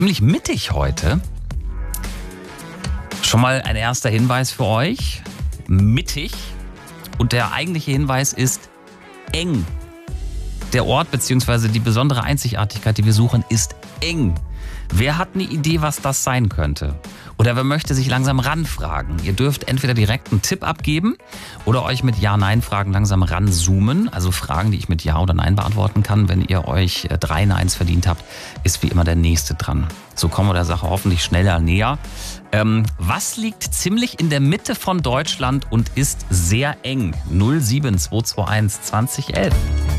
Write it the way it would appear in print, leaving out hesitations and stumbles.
Ziemlich mittig heute. Schon mal ein erster Hinweis für euch. Mittig. Und der eigentliche Hinweis ist eng. Der Ort bzw. die besondere Einzigartigkeit, die wir suchen, ist eng. Wer hat eine Idee, was das sein könnte? Oder wer möchte sich langsam ranfragen? Ihr dürft entweder direkt einen Tipp abgeben oder euch mit Ja-Nein-Fragen langsam ranzoomen. Also Fragen, die ich mit Ja oder Nein beantworten kann. Wenn ihr euch 3 Neins verdient habt, ist wie immer der Nächste dran. So kommen wir der Sache hoffentlich schneller näher. Was liegt ziemlich in der Mitte von Deutschland und ist sehr eng? 07221 2011.